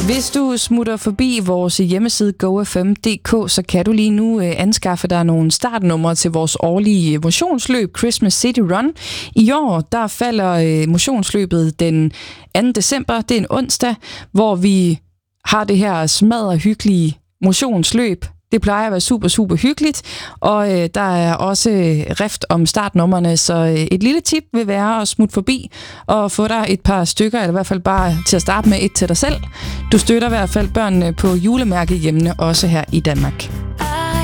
Hvis du smutter forbi vores hjemmeside gofm.dk, så kan du lige nu anskaffe dig nogle startnumre til vores årlige motionsløb Christmas City Run. I år der falder motionsløbet den 2. december, det er en onsdag, hvor vi har det her smadre hyggelige motionsløb. Det plejer at være super, super hyggeligt, og der er også rift om startnummerne, så et lille tip vil være at smutte forbi og få dig et par stykker, eller i hvert fald bare til at starte med et til dig selv. Du støtter i hvert fald børnene på julemærkehjemmene, også her i Danmark.